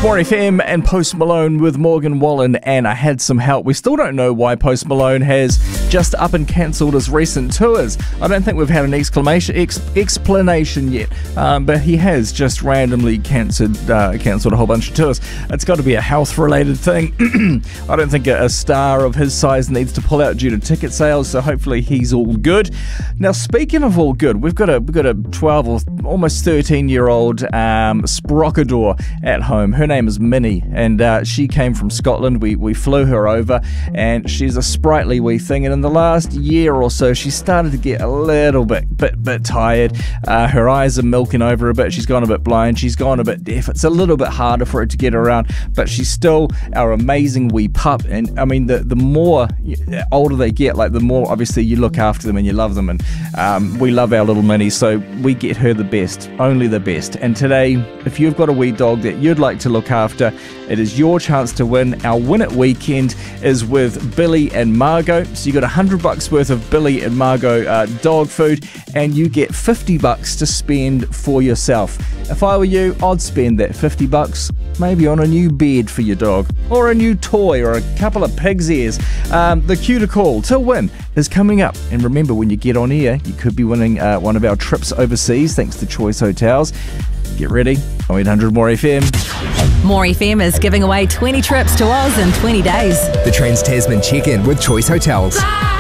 It's More FM and Post Malone with Morgan Wallen, and I had some help. We still don't know why Post Malone has just up and cancelled his recent tours. I don't think we've had an explanation yet, but he has just randomly cancelled a whole bunch of tours. It's got to be a health-related thing. I don't think a star of his size needs to pull out due to ticket sales, so hopefully he's all good. Now, speaking of all good, we've got a 12 or almost 13-year-old Sprockador at home. Her name is Minnie, and she came from Scotland. We flew her over, and she's a sprightly wee thing. And in the last year or so, she started to get a little bit tired. Her eyes are milking over a bit. She's gone a bit blind. She's gone a bit deaf. It's a little bit harder for her to get around, but she's still our amazing wee pup. And I mean, the more older they get, like the more obviously you look after them and you love them. And we love our little Minnie, so we get her the best, only the best. And today, if you've got a wee dog that you'd like to look after, it is your chance to win. Our Win It weekend is with Billy and Margot. So you got $100 worth of Billy and Margot dog food, and you get $50 to spend for yourself. If I were you, I'd spend that $50 maybe on a new bed for your dog, or a new toy, or a couple of pig's ears. The cue to call to win is coming up. And remember, when you get on air, you could be winning one of our trips overseas thanks to Choice Hotels. Get ready, 0800 More FM. More FM is giving away 20 trips to Oz in 20 days. The Trans-Tasman Check-In with Choice Hotels.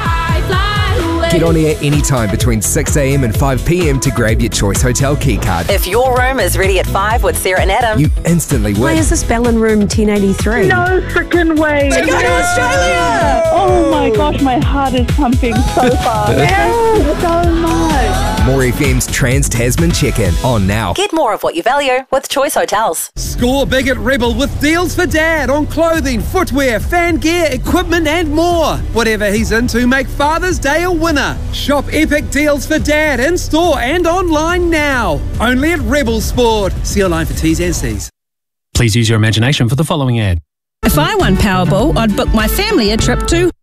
Get on air anytime between 6 a.m. and 5 p.m. to grab your Choice Hotel key card. If your room is ready at 5 with Sarah and Adam, you instantly win. Why is this Bell in room 1083? No freaking way. We're going to Australia! Oh my gosh, my heart is pumping so fast. Thank you so much. More FM's Trans-Tasman Check-In on now. Get more of what you value with Choice Hotels. Score big at Rebel with deals for Dad on clothing, footwear, fan gear, equipment and more. Whatever he's into, make Father's Day a winner. Shop epic deals for Dad in store and online now. Only at Rebel Sport. See online for T's and C's. Please use your imagination for the following ad. If I won Powerball, I'd book my family a trip to...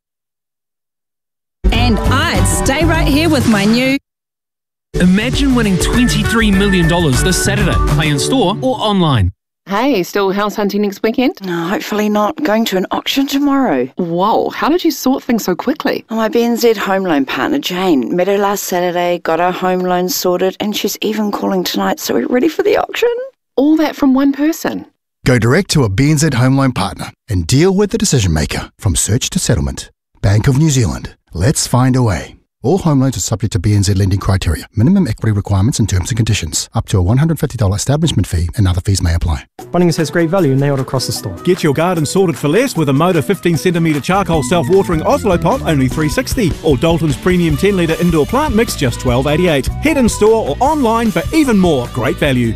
And I'd stay right here with my new... Imagine winning $23 million this Saturday. Play in store or online. Hey, still house hunting next weekend? No, hopefully not. Going to an auction tomorrow. Whoa, how did you sort things so quickly? My BNZ home loan partner, Jane, met her last Saturday, got her home loan sorted, and she's even calling tonight, so we're ready for the auction. All that from one person? Go direct to a BNZ home loan partner and deal with the decision maker from search to settlement. Bank of New Zealand. Let's find a way. All home loans are subject to BNZ lending criteria, minimum equity requirements and terms and conditions. Up to a $150 establishment fee and other fees may apply. Bunnings has great value nailed across the store. Get your garden sorted for less with a Moda 15cm charcoal self-watering Oslo pot, only $3.60. Or Dalton's premium 10-litre indoor plant mix, just $12.88. Head in store or online for even more great value.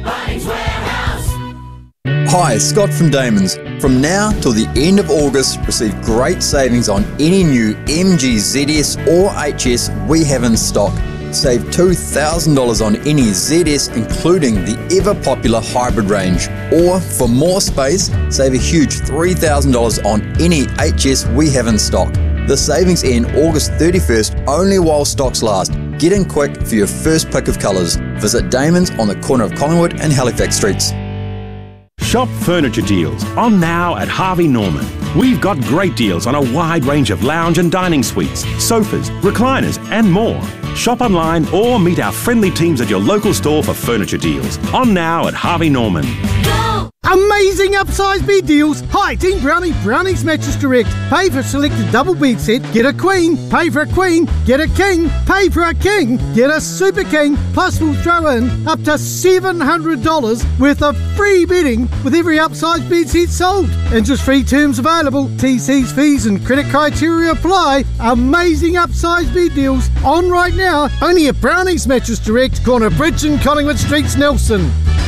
Hi, Scott from Damon's. From now till the end of August, receive great savings on any new MG, ZS or HS we have in stock. Save $2,000 on any ZS, including the ever-popular hybrid range. Or, for more space, save a huge $3,000 on any HS we have in stock. The savings end August 31st, only while stocks last. Get in quick for your first pick of colours. Visit Damon's on the corner of Collingwood and Halifax Streets. Shop furniture deals on now at Harvey Norman. We've got great deals on a wide range of lounge and dining suites, sofas, recliners and more. Shop online or meet our friendly teams at your local store for furniture deals. On now at Harvey Norman. Amazing upsize bed deals. Hi, Team Brownie, Brownie's Mattress Direct. Pay for selected double bed set, get a queen. Pay for a queen, get a king. Pay for a king, get a super king. Plus we'll throw in up to $700 worth of free bedding with every upsize bed set sold. Interest-free terms available. TC's fees and credit criteria apply. Amazing upsize bed deals on right now. Only at Brownie's Mattress Direct, corner Bridge and Collingwood Streets, Nelson.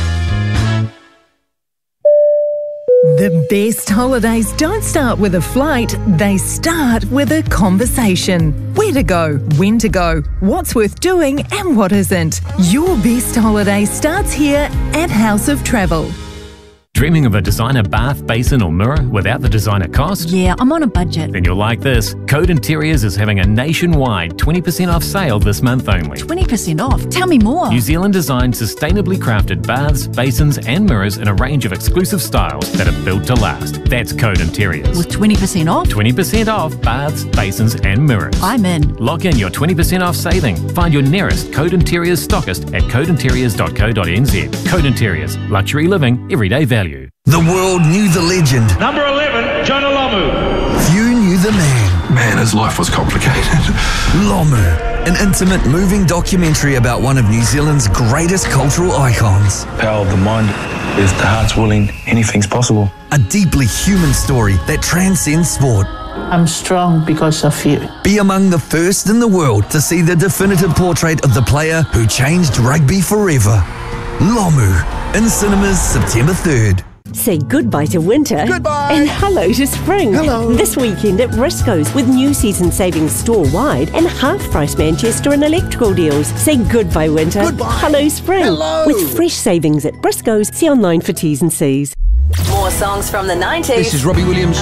The best holidays don't start with a flight, they start with a conversation. Where to go, when to go, what's worth doing and what isn't. Your best holiday starts here at House of Travel. Dreaming of a designer bath, basin or mirror without the designer cost? Yeah, I'm on a budget. Then you'll like this. Code Interiors is having a nationwide 20% off sale this month only. 20% off? Tell me more. New Zealand designed sustainably crafted baths, basins and mirrors in a range of exclusive styles that are built to last. That's Code Interiors. With 20% off? 20% off baths, basins and mirrors. I'm in. Lock in your 20% off saving. Find your nearest Code Interiors stockist at codeinteriors.co.nz. Code Interiors. Luxury living, everyday value. The world knew the legend. Number 11, Jonah Lomu. Few knew the man. Man, his life was complicated. Lomu, an intimate, moving documentary about one of New Zealand's greatest cultural icons. Power of the mind, if the heart's willing, anything's possible. A deeply human story that transcends sport. I'm strong because of you. Be among the first in the world to see the definitive portrait of the player who changed rugby forever. Lomu, in cinemas September 3rd. Say goodbye to winter. Goodbye. And hello to spring. Hello. This weekend at Briscoe's with new season savings store-wide and half-price Manchester and electrical deals. Say goodbye winter. Goodbye. Hello spring. Hello. With fresh savings at Briscoe's. See online for T's and C's. More songs from the 90s. This is Robbie Williams.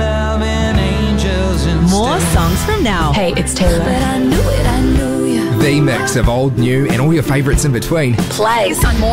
More songs from now. Hey, it's Taylor. But I knew it, I knew you. The mix of old, new, and all your favourites in between. Play on More